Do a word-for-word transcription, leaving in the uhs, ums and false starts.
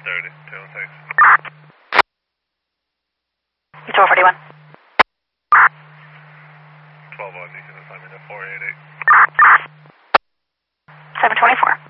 thirty, two oh six. twelve forty-one. twelve one, you can assign me to four eight eight. seven twenty-four.